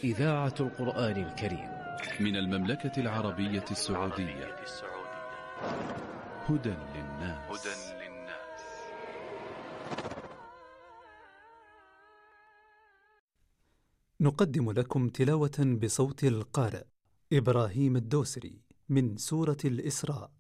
إذاعة القرآن الكريم من المملكة العربية السعودية. هدى للناس. نقدم لكم تلاوة بصوت القارئ إبراهيم الدوسري من سورة الإسراء.